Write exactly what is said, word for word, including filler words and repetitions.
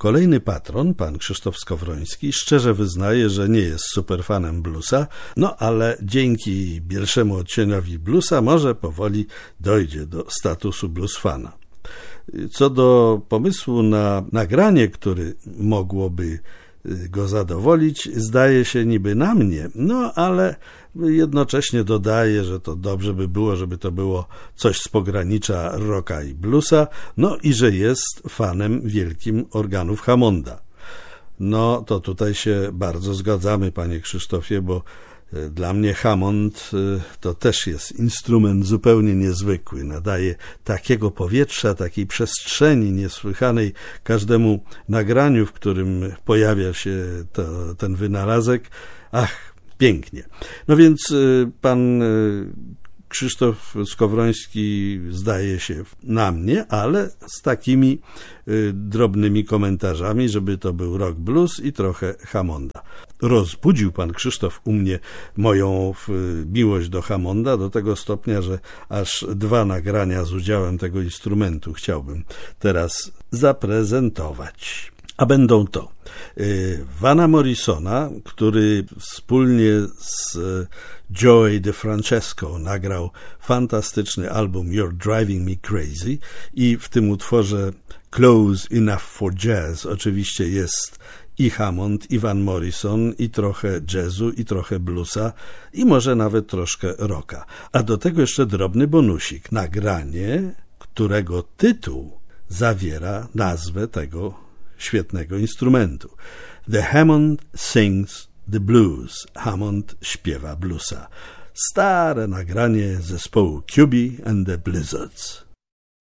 Kolejny patron, pan Krzysztof Skowroński, szczerze wyznaje, że nie jest superfanem bluesa, no ale dzięki Bielszemu odcieniowi bluesa może powoli dojdzie do statusu bluesfana. Co do pomysłu na nagranie, który mogłoby go zadowolić, zdaje się niby na mnie, no ale jednocześnie dodaje, że to dobrze by było, żeby to było coś z pogranicza rocka i bluesa, no i że jest fanem wielkim organów Hammonda. No to tutaj się bardzo zgadzamy, panie Krzysztofie, bo dla mnie Hammond to też jest instrument zupełnie niezwykły. Nadaje takiego powietrza, takiej przestrzeni niesłychanej każdemu nagraniu, w którym pojawia się to, ten wynalazek. Ach, pięknie. No więc pan Krzysztof Skowroński zdaje się na mnie, ale z takimi drobnymi komentarzami, żeby to był rock blues i trochę Hammonda. Rozbudził pan Krzysztof u mnie moją miłość do Hammonda do tego stopnia, że aż dwa nagrania z udziałem tego instrumentu chciałbym teraz zaprezentować. A będą to Vana Morrisona, który wspólnie z Joey DeFrancesco nagrał fantastyczny album You're Driving Me Crazy i w tym utworze Close Enough for Jazz oczywiście jest i Hammond, i Van Morrison, i trochę jazzu, i trochę bluesa, i może nawet troszkę rocka. A do tego jeszcze drobny bonusik. Nagranie, którego tytuł zawiera nazwę tego świetnego instrumentu. The Hammond Sings the Blues. Hammond śpiewa bluesa. Stare nagranie zespołu Cubie and the Blizzards.